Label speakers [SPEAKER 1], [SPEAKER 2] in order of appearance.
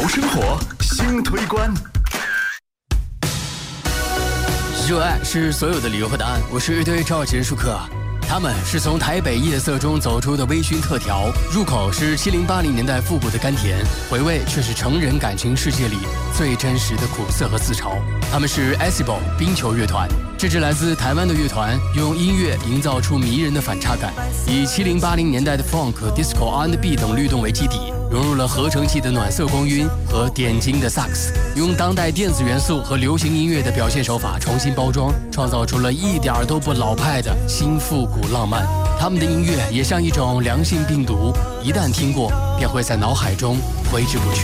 [SPEAKER 1] 潮生活新推关。
[SPEAKER 2] 热爱是所有的理由和答案。我是乐队赵杰舒克，他们是从台北夜色中走出的微醺特调，入口是70、80年代复古的甘甜，回味却是成人感情世界里最真实的苦涩和自嘲。他们是 Acebo 冰球乐团，这支来自台湾的乐团用音乐营造出迷人的反差感，以70、80年代的 Funk、Disco、R&B 等律动为基底，融入了合成器的暖色光晕和点睛的萨克斯，用当代电子元素和流行音乐的表现手法重新包装，创造出了一点都不老派的新复古浪漫。他们的音乐也像一种良性病毒，一旦听过便会在脑海中挥之不去。